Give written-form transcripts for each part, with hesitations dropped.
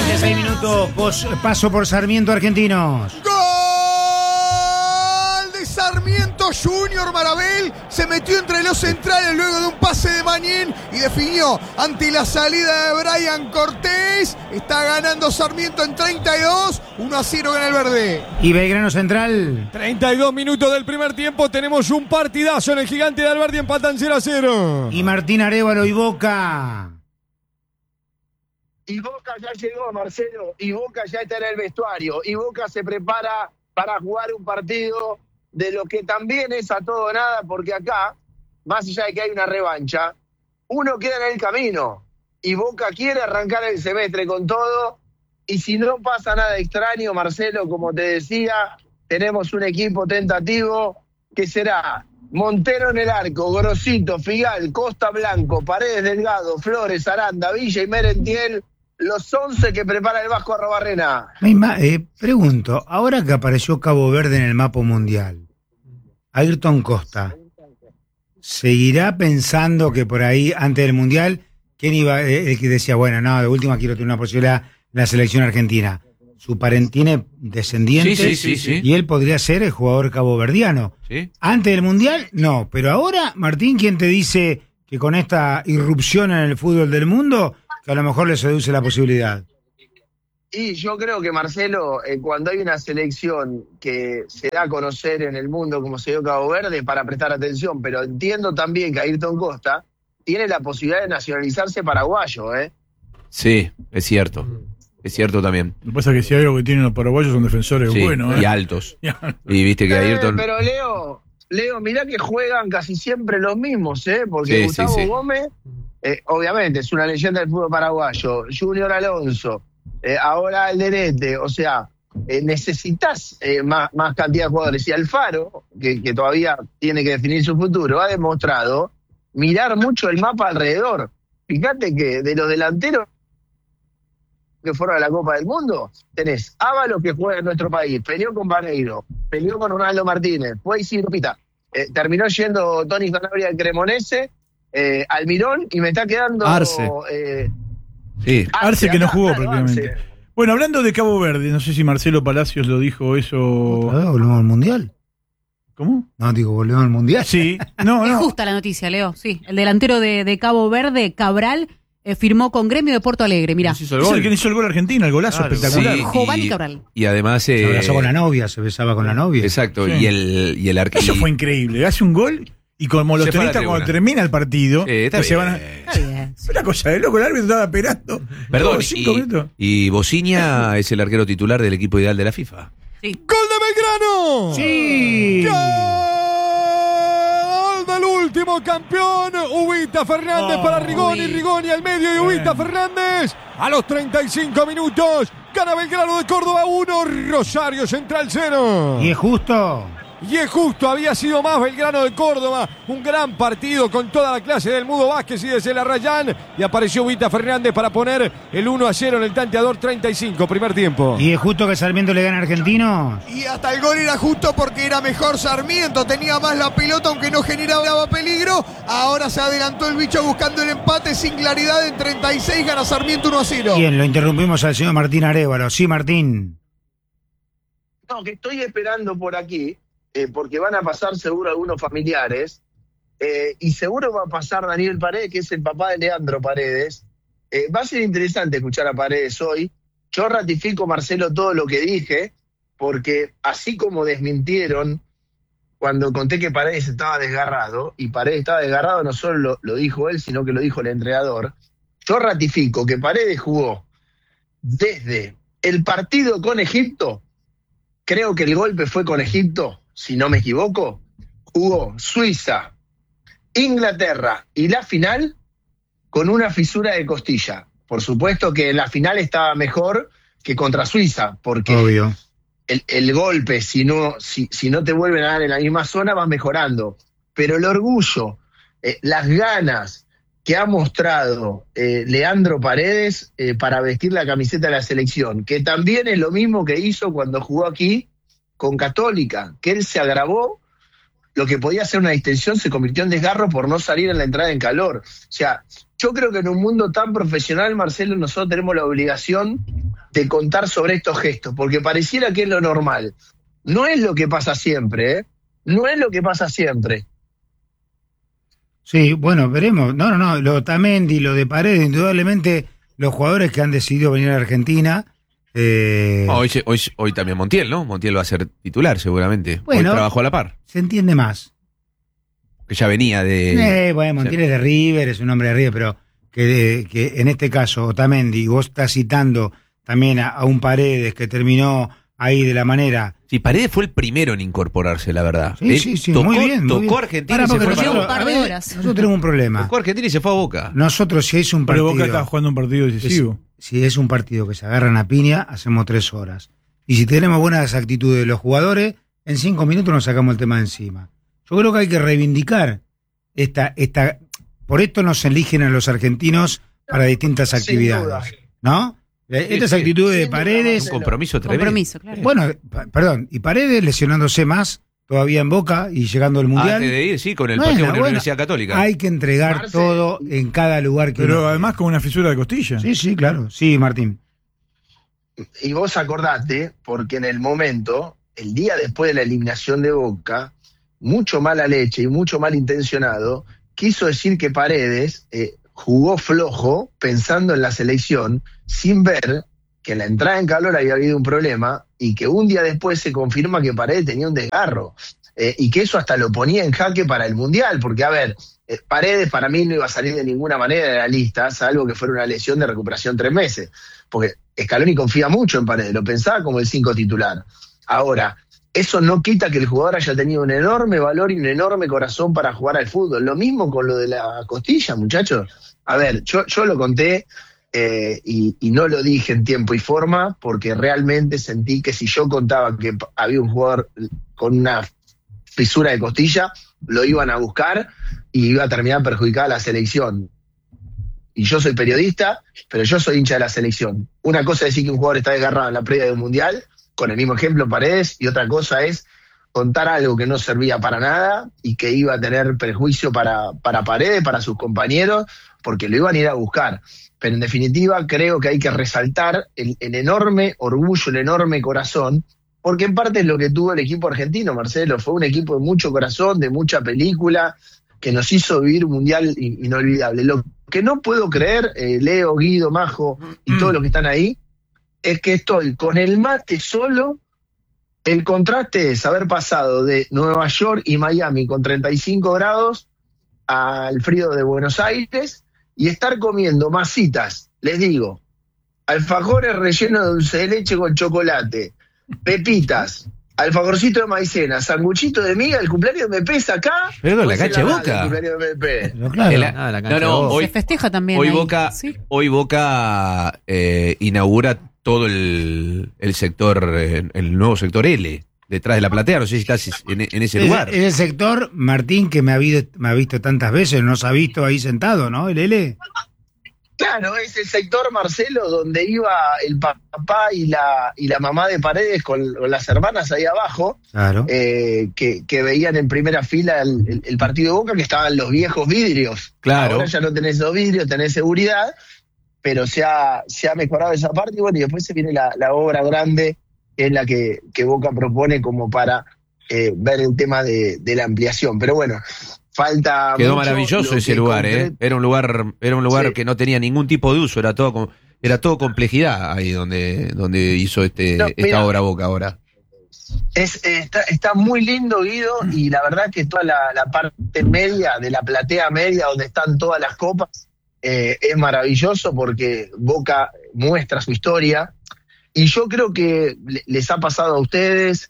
36 minutos, paso por Sarmiento, Argentinos. ¡Gol de Sarmiento Junior! Marabel se metió entre los centrales luego de un pase de Mañín y definió ante la salida de Brian Cortés. Está ganando Sarmiento en 32, 1-0 gana el verde. ¿Y Belgrano Central? 32 minutos del primer tiempo, tenemos un partidazo en el Gigante de Alberdi, empatan 0-0. ¿Y Martín Arévalo y Boca? Y Boca ya llegó, Marcelo, y Boca ya está en el vestuario, y Boca se prepara para jugar un partido de lo que también es a todo o nada, porque acá, más allá de que hay una revancha, uno queda en el camino, y Boca quiere arrancar el semestre con todo, y si no pasa nada extraño, Marcelo, como te decía, tenemos un equipo tentativo que será Montero en el arco, Grosito, Figal, Costa Blanco, Paredes Delgado, Flores, Aranda, Villa y Merentiel, los 11 que prepara el Vasco Arrobarrena. Pregunto, ahora que apareció Cabo Verde en el mapa mundial, Ayrton Costa, ¿seguirá pensando que por ahí, antes del mundial, quién iba, el que decía, bueno, no, de última quiero tener una posibilidad en la selección argentina? Su tiene descendientes sí. Y él podría ser el jugador caboverdiano. ¿Sí? Antes del mundial, no, pero ahora, Martín, ¿quién te dice que con esta irrupción en el fútbol del mundo, que a lo mejor le seduce la posibilidad? Y yo creo que, Marcelo, cuando hay una selección que se da a conocer en el mundo como se dio Cabo Verde, para prestar atención, pero entiendo también que Ayrton Costa tiene la posibilidad de nacionalizarse paraguayo, ¿eh? Sí, es cierto. Es cierto también. Lo que pasa es que si hay algo que tienen los paraguayos son defensores buenos, y altos. Y viste que Ayrton... Pero Leo, mirá que juegan casi siempre los mismos, porque Gustavo Gómez, obviamente, es una leyenda del fútbol paraguayo. Junior Alonso, ahora Alderete, o sea, necesitas más cantidad de jugadores. Y Alfaro, que todavía tiene que definir su futuro, ha demostrado mirar mucho el mapa alrededor. Fíjate que de los delanteros que fueron a la Copa del Mundo, tenés Ábalos, que juega en nuestro país, peleó con Vaneiro, peleó con Ronaldo Martínez, fue Isidro Pita, terminó yendo Tony Sanabria al Cremonese, Almirón, y me está quedando Arce. Arce que no jugó prácticamente. Arce. Bueno, hablando de Cabo Verde, no sé si Marcelo Palacios lo dijo eso. ¿Volvemos al Mundial? ¿Cómo? No, digo, volvemos al Mundial. Sí. No. Es justa la noticia, Leo, sí. El delantero de Cabo Verde, Cabral, firmó con Gremio de Porto Alegre, mirá. Es el que hizo el gol argentino, el golazo espectacular. Sí, Giovanni Cabral. Y además... se abrazó con la novia, se besaba con la novia. Exacto, Sí. y el arquero... Eso fue increíble, hace un gol y como los tenistas cuando termina el partido, se van a... Está bien. Una cosa de loco, el árbitro estaba esperando. Perdón, 5 minutos. y Bociña es el arquero titular del equipo ideal de la FIFA. Sí. ¡Gol de Belgrano! ¡Sí! ¡Gol del último campeón! Ubita Fernández para Rigoni, Rigoni al medio y Ubita Fernández a los 35 minutos. Gana Belgrano de Córdoba 1, Rosario Central 0. ¿Y es justo? Y es justo, había sido más Belgrano de Córdoba. Un gran partido con toda la clase del Mudo Vázquez y desde la Rayán. Y apareció Ubita Fernández para poner el 1-0 en el tanteador 35, primer tiempo. ¿Y es justo que Sarmiento le gane a Argentinos? Y hasta el gol era justo porque era mejor Sarmiento, tenía más la pelota aunque no generaba peligro. Ahora se adelantó el bicho buscando el empate sin claridad en 36, gana Sarmiento 1-0. Bien, lo interrumpimos al señor Martín Arévalo. Sí, Martín. No, que estoy esperando por aquí, porque van a pasar seguro algunos familiares, y seguro va a pasar Daniel Paredes, que es el papá de Leandro Paredes. Va a ser interesante escuchar a Paredes hoy. Yo ratifico, Marcelo, todo lo que dije, porque así como desmintieron cuando conté que Paredes estaba desgarrado, y Paredes estaba desgarrado no solo lo dijo él, sino que lo dijo el entrenador, yo ratifico que Paredes jugó desde el partido con Egipto, creo que el golpe fue con Egipto, si no me equivoco, jugó Suiza, Inglaterra y la final con una fisura de costilla. Por supuesto que la final estaba mejor que contra Suiza, porque obvio. El golpe, si no te vuelven a dar en la misma zona, vas mejorando. Pero el orgullo, las ganas que ha mostrado Leandro Paredes para vestir la camiseta de la selección, que también es lo mismo que hizo cuando jugó aquí con Católica, que él se agravó, lo que podía ser una distensión se convirtió en desgarro por no salir en la entrada en calor. O sea, yo creo que en un mundo tan profesional, Marcelo, nosotros tenemos la obligación de contar sobre estos gestos, porque pareciera que es lo normal. No es lo que pasa siempre, ¿eh? No es lo que pasa siempre. Sí, bueno, veremos. No, lo de Otamendi, lo de Paredes, indudablemente los jugadores que han decidido venir a Argentina. Hoy también Montiel, ¿no? Montiel va a ser titular seguramente. Bueno, hoy trabajó a la par. Se entiende más. Que ya venía de... Bueno, Montiel es de River, es un hombre de River, pero que en este caso Otamendi, vos estás citando también a un Paredes que terminó ahí de la manera... Sí, Paredes fue el primero en incorporarse, la verdad. Sí, muy bien. Tocó Argentina y se fue nosotros, un par de horas. Nosotros tenemos un problema. Tocó Argentina y se fue a Boca. Nosotros, si es un partido... Pero Boca está jugando un partido decisivo. Si es un partido que se agarran a piña, hacemos 3 horas. Y si tenemos buenas actitudes de los jugadores, en 5 minutos nos sacamos el tema de encima. Yo creo que hay que reivindicar esta por esto nos eligen a los argentinos para distintas actividades, ¿no? Estas actitudes de Paredes... Un compromiso tremendo. Compromiso, claro. Bueno, perdón, y Paredes lesionándose más todavía en Boca y llegando al Mundial. Antes de ir, sí, con el partido con la Universidad Católica. Hay que entregar todo en cada lugar que Pero además con una fisura de costilla. Sí, claro. Sí, Martín. Y vos acordate, porque en el momento, el día después de la eliminación de Boca, mucho mala leche y mucho malintencionado, quiso decir que Paredes jugó flojo pensando en la selección, sin ver que en la entrada en calor había habido un problema y que un día después se confirma que Paredes tenía un desgarro y que eso hasta lo ponía en jaque para el Mundial, porque a ver, Paredes para mí no iba a salir de ninguna manera de la lista, salvo que fuera una lesión de recuperación 3 meses, porque Scaloni confía mucho en Paredes, lo pensaba como el 5 titular. Ahora, eso no quita que el jugador haya tenido un enorme valor y un enorme corazón para jugar al fútbol. Lo mismo con lo de la costilla, muchachos. A ver, yo lo conté y no lo dije en tiempo y forma porque realmente sentí que si yo contaba que había un jugador con una fisura de costilla, lo iban a buscar y iba a terminar perjudicada la selección. Y yo soy periodista, pero yo soy hincha de la selección. Una cosa es decir que un jugador está desgarrado en la previa de un mundial, con el mismo ejemplo Paredes, y otra cosa es contar algo que no servía para nada y que iba a tener perjuicio para Paredes, para sus compañeros, porque lo iban a ir a buscar. Pero en definitiva creo que hay que resaltar el enorme orgullo, el enorme corazón, porque en parte es lo que tuvo el equipo argentino, Marcelo. Fue un equipo de mucho corazón, de mucha película, que nos hizo vivir un mundial inolvidable. Lo que no puedo creer, Leo, Guido, Majo y todos los que están ahí, es que estoy con el mate solo. El contraste es haber pasado de Nueva York y Miami con 35 grados al frío de Buenos Aires y estar comiendo masitas, les digo, alfajores rellenos de dulce de leche con chocolate, pepitas, alfajorcito de maicena, sanguchito de miga, el cumpleaños de MP es acá. Pero la cancha de Boca. El cumpleaños de MP. Claro. Hoy se festeja también. Hoy ahí. Boca, ¿Sí? hoy Boca inaugura todo el sector, el nuevo sector L, detrás de la platea. No sé si estás en ese lugar. Es el sector, Martín, que me ha visto tantas veces, nos ha visto ahí sentado, ¿no? El L. Claro, es el sector, Marcelo, donde iba el papá y la mamá de Paredes con las hermanas ahí abajo, Claro. que veían en primera fila el partido de Boca, que estaban los viejos vidrios. Claro. Ahora ya no tenés los vidrios, tenés seguridad, pero se ha mejorado esa parte y bueno, y después se viene la obra grande, que es la que Boca propone como para ver el tema de la ampliación. Pero bueno, falta Quedó mucho. maravilloso Lo ese que lugar, Era un lugar Sí. que no tenía ningún tipo de uso, era todo complejidad ahí donde hizo No, esta mira. obra Boca ahora. Está muy lindo, Guido, y la verdad que toda la parte media, de la platea media, donde están todas las copas, es maravilloso porque Boca muestra su historia, y yo creo que les ha pasado a ustedes,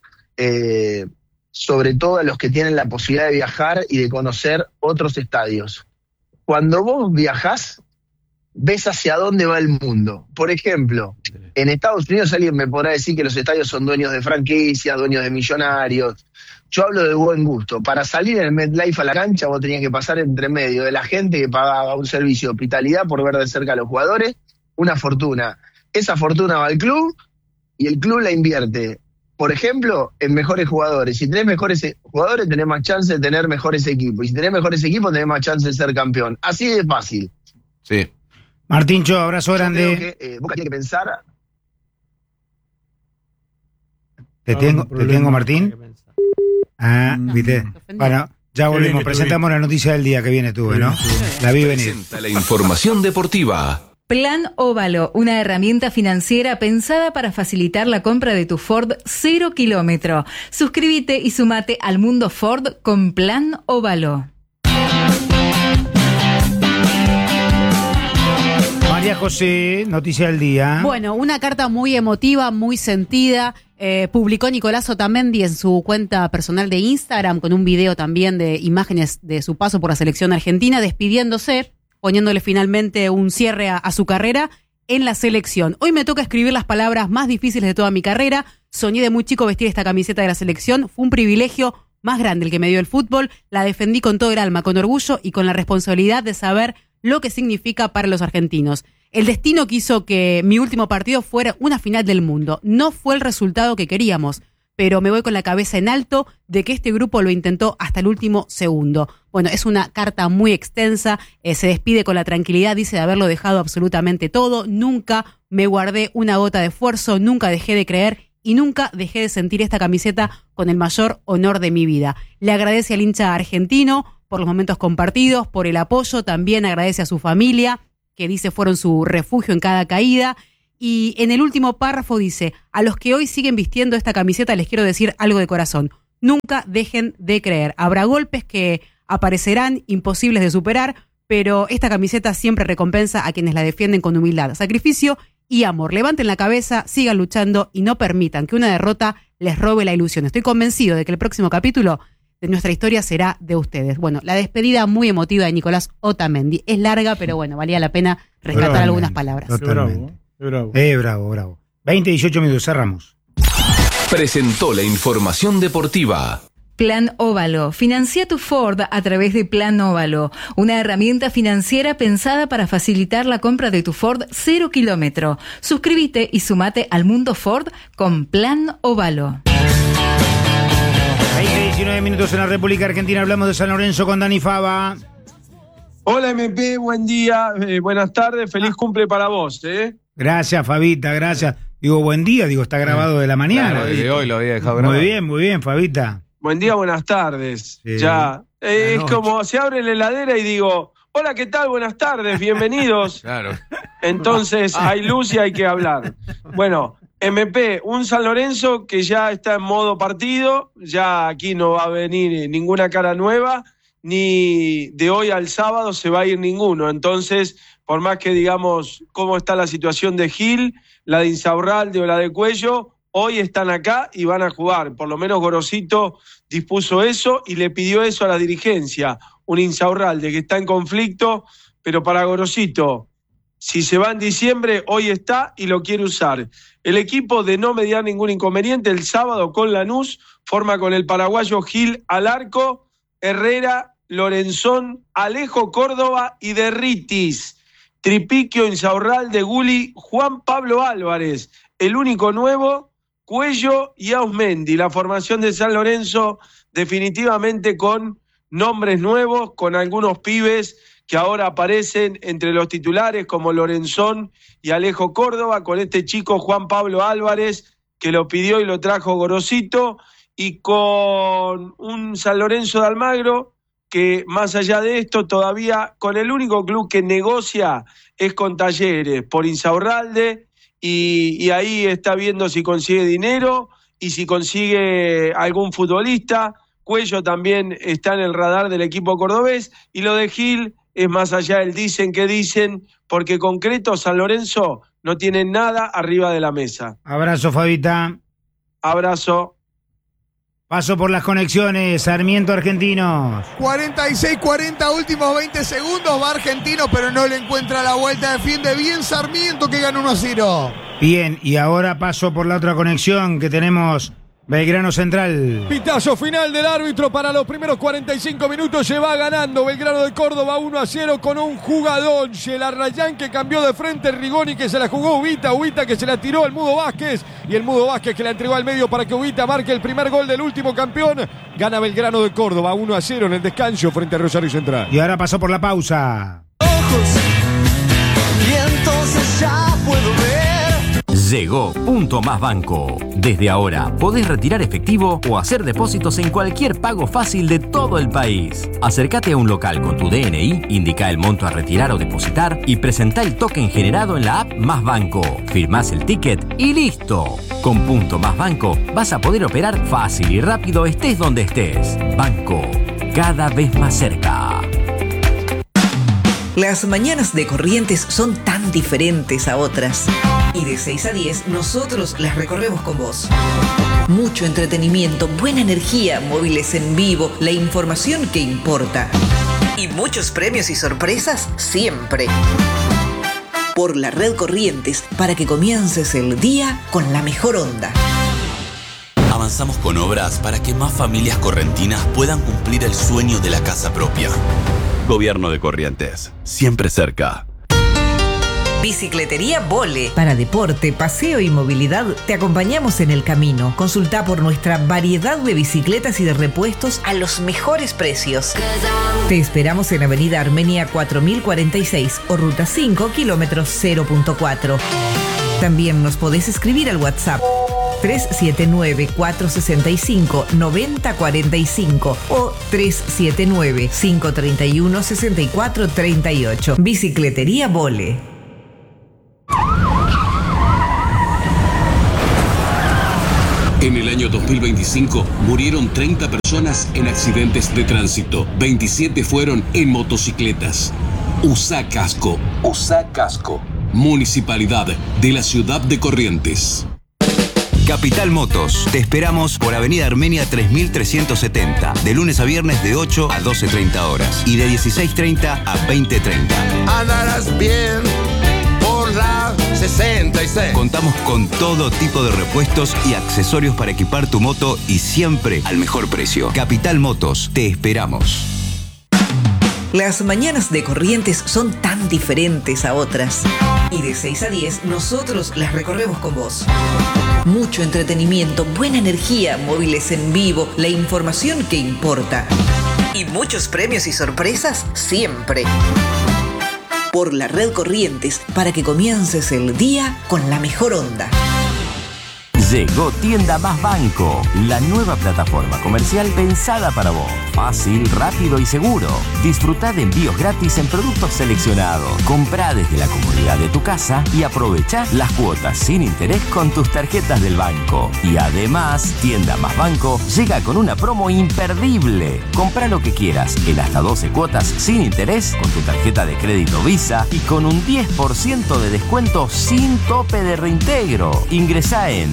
sobre todo a los que tienen la posibilidad de viajar y de conocer otros estadios. Cuando vos viajás, ves hacia dónde va el mundo. Por ejemplo, en Estados Unidos alguien me podrá decir que los estadios son dueños de franquicias, dueños de millonarios. Yo hablo de buen gusto. Para salir en el MetLife a la cancha vos tenías que pasar entre medio de la gente que pagaba un servicio de hospitalidad por ver de cerca a los jugadores, una fortuna. Esa fortuna va al club y el club la invierte, por ejemplo, en mejores jugadores. Si tenés mejores jugadores, tenés más chance de tener mejores equipos. Y si tenés mejores equipos, tenés más chance de ser campeón. Así de fácil. Sí. Martíncho, abrazo Yo grande. creo que Boca tiene que pensar. ¿Te tengo, Martín? ¿Viste? Bueno, ya volvemos. Presentamos la noticia del día que viene tuve, ¿no? La vi venir. Presenta la información deportiva. Plan Óvalo, una herramienta financiera pensada para facilitar la compra de tu Ford 0 kilómetro. Suscríbete y sumate al mundo Ford con Plan Óvalo. María José, noticia del día. Bueno, una carta muy emotiva, muy sentida. Publicó Nicolás Otamendi en su cuenta personal de Instagram con un video también de imágenes de su paso por la selección argentina, despidiéndose, poniéndole finalmente un cierre a su carrera en la selección. Hoy me toca escribir las palabras más difíciles de toda mi carrera. Soñé de muy chico vestir esta camiseta de la selección. Fue un privilegio más grande el que me dio el fútbol. La defendí con todo el alma, con orgullo y con la responsabilidad de saber lo que significa para los argentinos. El destino quiso que mi último partido fuera una final del mundo. No fue el resultado que queríamos, pero me voy con la cabeza en alto de que este grupo lo intentó hasta el último segundo. Bueno, es una carta muy extensa, se despide con la tranquilidad, dice de haberlo dejado absolutamente todo, nunca me guardé una gota de esfuerzo, nunca dejé de creer y nunca dejé de sentir esta camiseta con el mayor honor de mi vida. Le agradece al hincha argentino por los momentos compartidos, por el apoyo, también agradece a su familia, que dice fueron su refugio en cada caída. Y en el último párrafo dice, a los que hoy siguen vistiendo esta camiseta les quiero decir algo de corazón. Nunca dejen de creer. Habrá golpes que aparecerán imposibles de superar, pero esta camiseta siempre recompensa a quienes la defienden con humildad, sacrificio y amor. Levanten la cabeza, sigan luchando y no permitan que una derrota les robe la ilusión. Estoy convencido de que el próximo capítulo de nuestra historia será de ustedes. Bueno, la despedida muy emotiva de Nicolás Otamendi. Es larga, pero bueno, valía la pena rescatar algunas palabras. Totalmente. Bravo. Bravo. 20-18 minutos, cerramos. Presentó la información deportiva. Plan Óvalo. Financia tu Ford a través de Plan Óvalo, una herramienta financiera pensada para facilitar la compra de tu Ford 0 kilómetro. Suscríbete y sumate al mundo Ford con Plan Óvalo. 20-19 minutos en la República Argentina. Hablamos de San Lorenzo con Dani Fava. Hola MP, buen día, buenas tardes, feliz cumple para vos. Gracias, Fabita, gracias. Digo, buen día, está grabado de la mañana. Claro, de hoy lo había dejado grabado. Muy bien, Fabita. Buen día, buenas tardes. Sí. Ya, es como se abre la heladera y digo, hola, ¿qué tal? Buenas tardes, bienvenidos. Claro. Entonces hay luz y hay que hablar. Bueno, MP, un San Lorenzo que ya está en modo partido, ya aquí no va a venir ninguna cara nueva, ni de hoy al sábado se va a ir ninguno. Entonces, por más que digamos cómo está la situación de Gil, la de Insaurralde o la de Cuello, hoy están acá y van a jugar. Por lo menos Gorosito dispuso eso y le pidió eso a la dirigencia. Un Insaurralde que está en conflicto, pero para Gorosito, si se va en diciembre, hoy está y lo quiere usar. El equipo, de no mediar ningún inconveniente, el sábado con Lanús, forma con el paraguayo Gil al arco, Herrera, Lorenzón, Alejo Córdoba y Derritis. Tripiquio, Insaurralde, Guli, Juan Pablo Álvarez. El único nuevo, Cuello y Ausmendi. La formación de San Lorenzo definitivamente con nombres nuevos, con algunos pibes que ahora aparecen entre los titulares como Lorenzón y Alejo Córdoba, con este chico Juan Pablo Álvarez que lo pidió y lo trajo Gorosito, y con un San Lorenzo de Almagro que más allá de esto todavía con el único club que negocia es con Talleres por Insaurralde, y ahí está viendo si consigue dinero y si consigue algún futbolista. Cuello también está en el radar del equipo cordobés, y lo de Gil es más allá del dicen que dicen, porque concreto San Lorenzo no tiene nada arriba de la mesa. Abrazo, Fabita. Abrazo. Paso por las conexiones, Sarmiento Argentinos. 46-40, últimos 20 segundos, va Argentino, pero no le encuentra la vuelta, defiende bien Sarmiento que gana 1-0. Bien, y ahora paso por la otra conexión que tenemos, Belgrano Central. Pitazo final del árbitro para los primeros 45 minutos. Se va ganando Belgrano de Córdoba 1-0 con un jugadón. Arrayán que cambió de frente, Rigoni que se la jugó Ubita que se la tiró al Mudo Vázquez, y el Mudo Vázquez que la entregó al medio para que Ubita marque el primer gol del último campeón. Gana Belgrano de Córdoba 1-0 en el descanso frente a Rosario Central. Y ahora pasó por la pausa. Ojos, y entonces ya puedo ver. Llegó Punto Más Banco. Desde ahora podés retirar efectivo o hacer depósitos en cualquier pago fácil de todo el país. Acércate a un local con tu DNI, indica el monto a retirar o depositar y presentá el token generado en la app Más Banco. Firmás el ticket y listo. Con Punto Más Banco vas a poder operar fácil y rápido estés donde estés. Banco, cada vez más cerca. Las mañanas de Corrientes son tan diferentes a otras. Y de 6 a 10 nosotros las recorremos con vos. Mucho entretenimiento, buena energía, móviles en vivo, la información que importa. Y muchos premios y sorpresas siempre. Por la red Corrientes, para que comiences el día con la mejor onda. Avanzamos con obras para que más familias correntinas puedan cumplir el sueño de la casa propia. Gobierno de Corrientes, siempre cerca. Bicicletería Vole. Para deporte, paseo y movilidad, te acompañamos en el camino. Consulta por nuestra variedad de bicicletas y de repuestos a los mejores precios. Te esperamos en Avenida Armenia 4046 o Ruta 5, kilómetros 0.4. También nos podés escribir al WhatsApp 379-465-9045 o 379-531-6438. Bicicletería Vole. En el año 2025 murieron 30 personas en accidentes de tránsito. 27 fueron en motocicletas. Usá casco. Usá casco. Municipalidad de la ciudad de Corrientes. Capital Motos. Te esperamos por Avenida Armenia 3370. De lunes a viernes de 8 a 12:30 horas. Y de 16:30 a 20:30. Andarás bien por la 66. Contamos con todo tipo de repuestos y accesorios para equipar tu moto y siempre al mejor precio. Capital Motos. Te esperamos. Las mañanas de Corrientes son tan diferentes a otras. Y de 6 a 10 nosotros las recorremos con vos. Mucho entretenimiento, buena energía, móviles en vivo, la información que importa. Y muchos premios y sorpresas siempre. Por la red Corrientes, para que comiences el día con la mejor onda. Llegó Tienda Más Banco, la nueva plataforma comercial pensada para vos. Fácil, rápido y seguro. Disfrutá de envíos gratis en productos seleccionados. Comprá desde la comodidad de tu casa y aprovechá las cuotas sin interés con tus tarjetas del banco. Y además, Tienda Más Banco llega con una promo imperdible. Comprá lo que quieras en hasta 12 cuotas sin interés con tu tarjeta de crédito Visa y con un 10% de descuento sin tope de reintegro. Ingresá en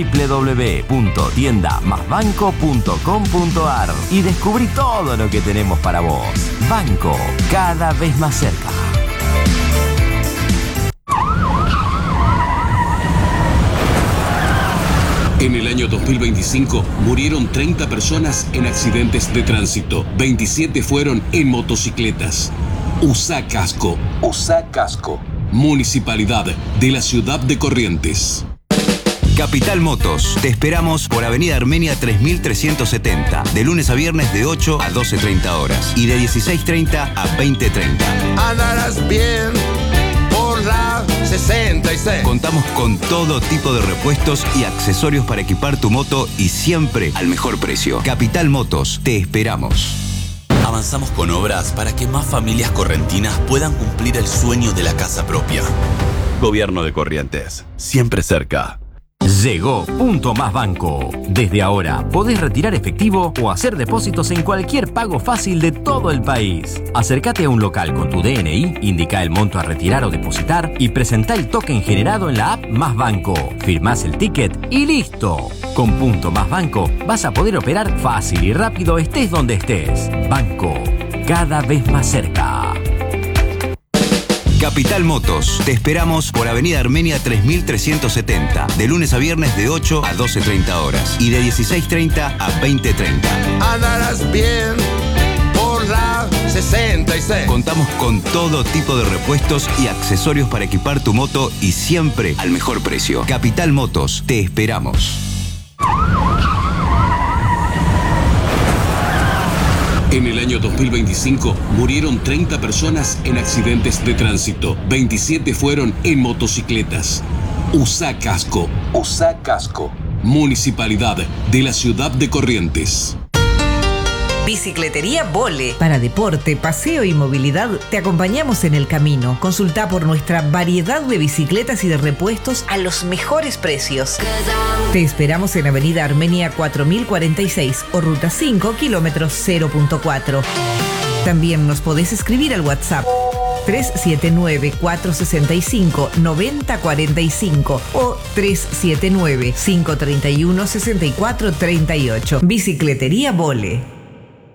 www.tiendamasbanco.com.ar y descubrí todo lo que tenemos para vos. Banco, cada vez más cerca. En el año 2025 murieron 30 personas en accidentes de tránsito. 27 fueron en motocicletas. Usá casco. Usá casco. Municipalidad de la ciudad de Corrientes. Capital Motos. Te esperamos por Avenida Armenia 3370. De lunes a viernes de 8 a 12:30 horas. Y de 16:30 a 20:30. Andarás bien por la 66. Contamos con todo tipo de repuestos y accesorios para equipar tu moto y siempre al mejor precio. Capital Motos. Te esperamos. Avanzamos con obras para que más familias correntinas puedan cumplir el sueño de la casa propia. Gobierno de Corrientes, siempre cerca. Llegó Punto Más Banco. Desde ahora podés retirar efectivo o hacer depósitos en cualquier pago fácil de todo el país. Acércate a un local con tu DNI, indica el monto a retirar o depositar y presentá el token generado en la app Más Banco. Firmás el ticket y listo. Con Punto Más Banco vas a poder operar fácil y rápido estés donde estés. Banco, cada vez más cerca. Capital Motos. Te esperamos por Avenida Armenia 3370. De lunes a viernes de 8 a 12:30 horas. Y de 16:30 a 20:30. Andarás bien por la 66. Contamos con todo tipo de repuestos y accesorios para equipar tu moto y siempre al mejor precio. Capital Motos. Te esperamos. En el año 2025 murieron 30 personas en accidentes de tránsito. 27 fueron en motocicletas. Usá casco. Usá casco. Municipalidad de la Ciudad de Corrientes. Bicicletería Vole. Para deporte, paseo y movilidad, te acompañamos en el camino. Consulta por nuestra variedad de bicicletas y de repuestos a los mejores precios. Te esperamos en Avenida Armenia 4046 o Ruta 5, kilómetros 0.4. También nos podés escribir al WhatsApp 379-465-9045 o 379-531-6438. Bicicletería Vole.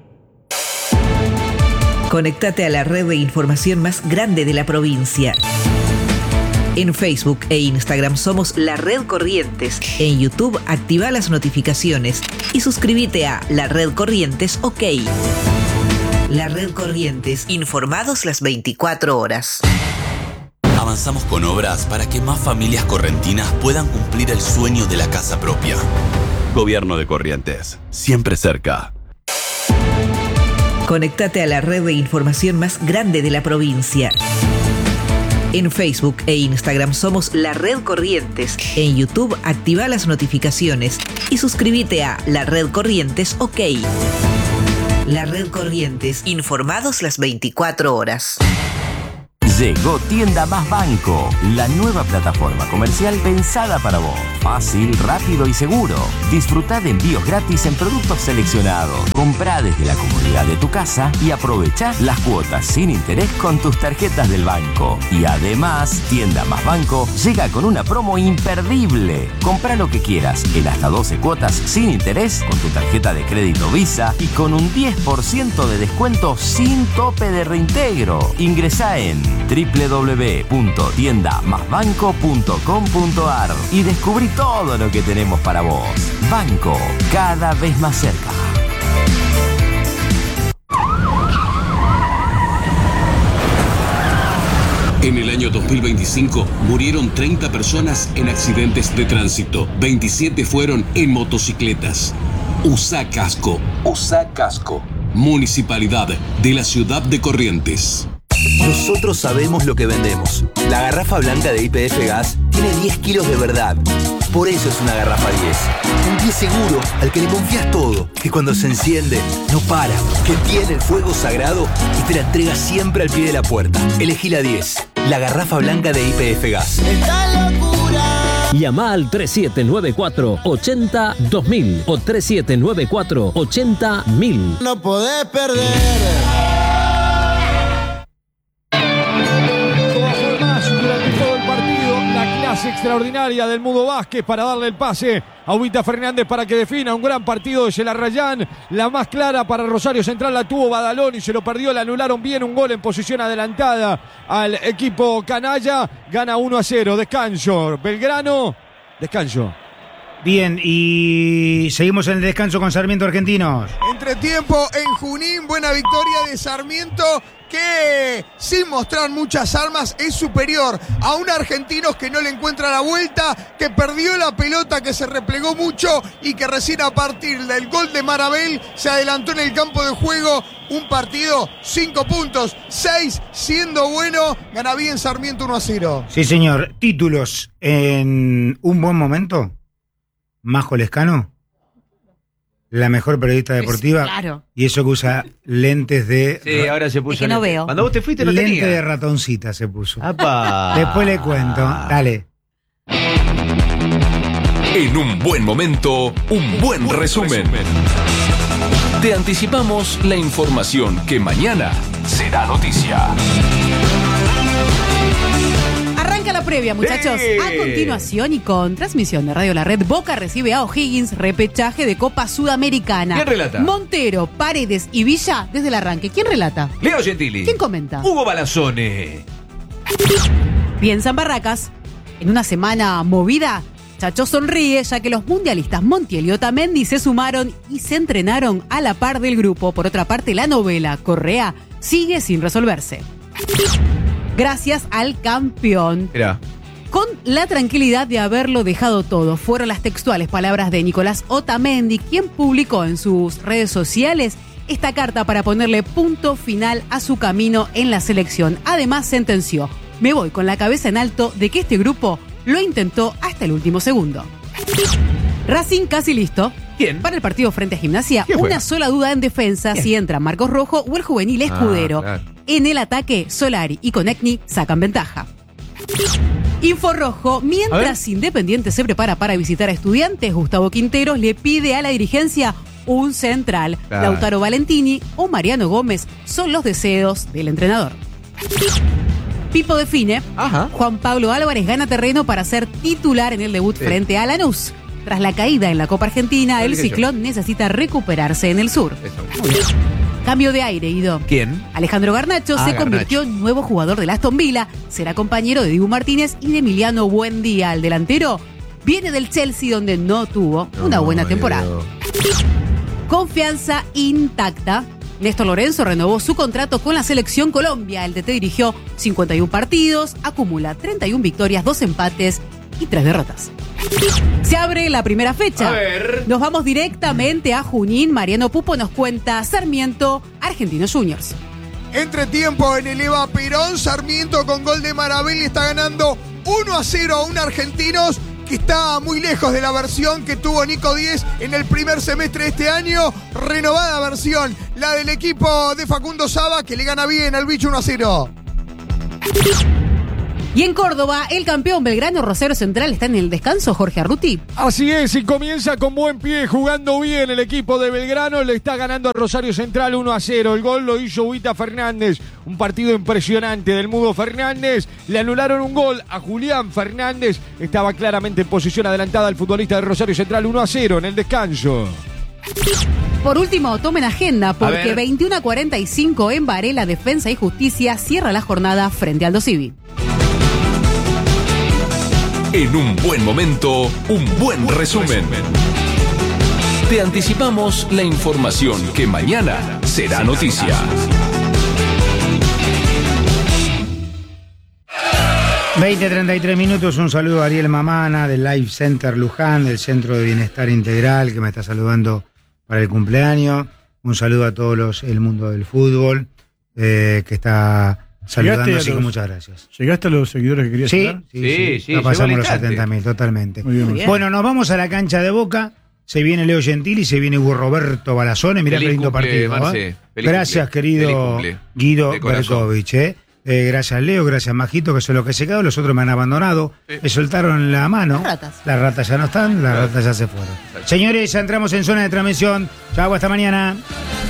Conéctate a la red de información más grande de la provincia. En Facebook e Instagram somos La Red Corrientes. En YouTube activa las notificaciones y suscríbete a La Red Corrientes OK. La Red Corrientes, informados las 24 horas. Avanzamos con obras para que más familias correntinas puedan cumplir el sueño de la casa propia. Gobierno de Corrientes, siempre cerca. Conéctate a la red de información más grande de la provincia. En Facebook e Instagram somos La Red Corrientes. En YouTube activa las notificaciones y suscríbete a La Red Corrientes OK. La Red Corrientes, informados las 24 horas. Llegó Tienda Más Banco, la nueva plataforma comercial pensada para vos. Fácil, rápido y seguro. Disfrutá de envíos gratis en productos seleccionados. Comprá desde la comodidad de tu casa y aprovechá las cuotas sin interés con tus tarjetas del banco. Y además, Tienda Más Banco llega con una promo imperdible. Comprá lo que quieras en hasta 12 cuotas sin interés con tu tarjeta de crédito Visa y con un 10% de descuento sin tope de reintegro. Ingresá en www.tiendamasbanco.com.ar y descubrí todo lo que tenemos para vos. Banco, cada vez más cerca. En el año 2025 murieron 30 personas en accidentes de tránsito. 27 fueron en motocicletas. Usá casco. Usá casco. Municipalidad de la Ciudad de Corrientes. Nosotros sabemos lo que vendemos. La garrafa blanca de YPF Gas tiene 10 kilos de verdad. Por eso es una garrafa 10. Un 10 seguro al que le confías todo. Que cuando se enciende, no para. Que tiene el fuego sagrado y te la entrega siempre al pie de la puerta. Elegí la 10. La garrafa blanca de YPF Gas. ¡Esta locura! Llama al 3794-80-2000 o 3794-80-1000. No podés perder. Extraordinaria del Mundo Vázquez para darle el pase a Ubita Fernández para que defina un gran partido de Yelarrayán. La más clara para Rosario Central la tuvo Badalón y se lo perdió, le anularon bien un gol en posición adelantada al equipo canalla. Gana 1-0, descanso. Belgrano, descanso. Bien, y seguimos en el descanso con Sarmiento Argentinos. Entretiempo en Junín, buena victoria de Sarmiento, que sin mostrar muchas armas es superior a un Argentinos que no le encuentra la vuelta, que perdió la pelota, que se replegó mucho y que recién a partir del gol de Marabel se adelantó en el campo de juego. Un partido, 5 puntos, 6 siendo bueno, gana bien Sarmiento 1-0. Sí, señor. Títulos en un buen momento. Majo Lescano, la mejor periodista deportiva. Claro. Y eso que usa lentes de... Sí, ahora se puso... Es que no veo. Cuando vos te fuiste no lente tenía. de ratoncita se puso. ¡Apa! Después le cuento. Dale. En un buen momento, un buen resumen. Te anticipamos la información que mañana será noticia. Arranca la previa, muchachos. A continuación y con transmisión de Radio La Red, Boca recibe a O'Higgins, repechaje de Copa Sudamericana. ¿Quién relata? Montero, Paredes y Villa desde el arranque. ¿Quién relata? Leo Gentili. ¿Quién comenta? Hugo Balazone. Piensa en Barracas. En una semana movida, Chacho sonríe ya que los mundialistas Montiel y Otamendi se sumaron y se entrenaron a la par del grupo. Por otra parte, la novela Correa sigue sin resolverse. Gracias al campeón. Mira. Con la tranquilidad de haberlo dejado todo. Fueron las textuales palabras de Nicolás Otamendi, quien publicó en sus redes sociales esta carta para ponerle punto final a su camino en la selección. Además sentenció: me voy con la cabeza en alto de que este grupo lo intentó hasta el último segundo. Racing casi listo. ¿Quién? Para el partido frente a Gimnasia, ¿Quién fue? una sola duda en defensa: si entra Marcos Rojo o el juvenil Escudero. Claro. En el ataque, Solari y Konechny sacan ventaja. Info Rojo: mientras Independiente se prepara para visitar a Estudiantes, Gustavo Quinteros le pide a la dirigencia un central. Claro. Lautaro Valentini o Mariano Gómez son los deseos del entrenador. Pipo define: Juan Pablo Álvarez gana terreno para ser titular en el debut frente a Lanús. Tras la caída en la Copa Argentina, el ciclón necesita recuperarse en el sur. Cambio de aire, Guido. ¿Quién? Alejandro Garnacho se convirtió en nuevo jugador del Aston Villa. Será compañero de Dibu Martínez y de Emiliano Buendía. El delantero viene del Chelsea, donde no tuvo una buena temporada. Confianza intacta. Néstor Lorenzo renovó su contrato con la Selección Colombia. El DT dirigió 51 partidos, acumula 31 victorias, 2 empates y 3 derrotas. Se abre la primera fecha. A ver. Nos vamos directamente a Junín. Mariano Pupo nos cuenta Sarmiento, Argentinos Juniors. Entretiempo en el Eva Perón. Sarmiento con gol de Marabelli está ganando 1-0 a un Argentinos que está muy lejos de la versión que tuvo Nico Díez en el primer semestre de este año. Renovada versión, la del equipo de Facundo Saba, que le gana bien al bicho 1-0. Y en Córdoba, el campeón Belgrano, Rosario Central, está en el descanso, Jorge Arruti. Así es, y comienza con buen pie, jugando bien el equipo de Belgrano, le está ganando a Rosario Central 1-0. El gol lo hizo Huita Fernández, un partido impresionante del Mudo Fernández. Le anularon un gol a Julián Fernández, estaba claramente en posición adelantada el futbolista de Rosario Central, 1-0 en el descanso. Por último, tomen agenda, porque 21:45 en Varela, Defensa y Justicia cierra la jornada frente al Aldo Civi. En un buen momento, un buen resumen. Te anticipamos la información que mañana será noticia. (20:33). Un saludo a Ariel Mamana del Life Center Luján, del Centro de Bienestar Integral, que me está saludando para el cumpleaños. Un saludo a todos el mundo del fútbol, que está saludando, así que muchas gracias. ¿Llegaste a los seguidores que querías llegar? Sí. Ya pasamos los 70.000, totalmente. Muy bien. Bueno, nos vamos a la cancha de Boca. Se viene Leo Gentili, se viene Hugo Roberto Balazone. Mirá qué lindo partido. Marce, gracias, querido Guido Berkovich. Gracias, Leo. Gracias, Majito, que son los que se quedaron. Los otros me han abandonado. Me soltaron la mano. Las ratas ya no están, las ratas ya se fueron. Señores, ya entramos en zona de transmisión. Chau, hasta mañana.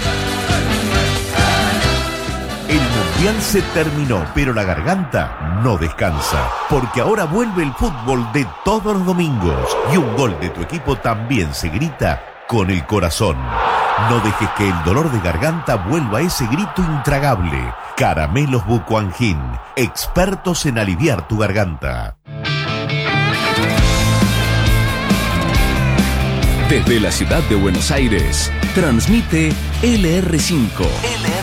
El Mundial se terminó, pero la garganta no descansa, porque ahora vuelve el fútbol de todos los domingos y un gol de tu equipo también se grita con el corazón. No dejes que el dolor de garganta vuelva a ese grito intragable. Caramelos Bucoangin, expertos en aliviar tu garganta. Desde la ciudad de Buenos Aires, transmite LR5.